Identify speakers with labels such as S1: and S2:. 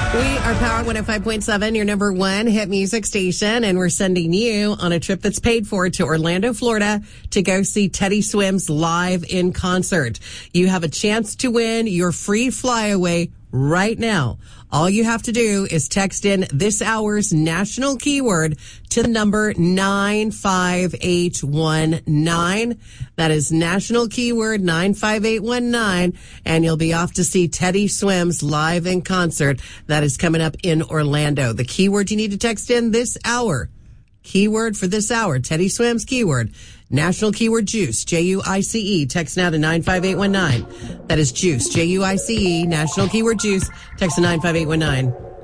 S1: We are Power 105.7, your number one hit music station, and we're sending you on a trip that's paid for to Orlando, Florida to go see Teddy Swims live in concert. You have a chance to win your free flyaway right now. All you have to do is text in this hour's national keyword to the number 95819. That is national keyword 95819, and you'll be off to see Teddy Swims live in concert. That is coming up in Orlando. The keyword you need to text in this hour. Keyword for this hour, Teddy Swims keyword. National keyword juice, J-U-I-C-E. Text now to 95819. That is juice, J-U-I-C-E. National keyword juice. Text to 95819.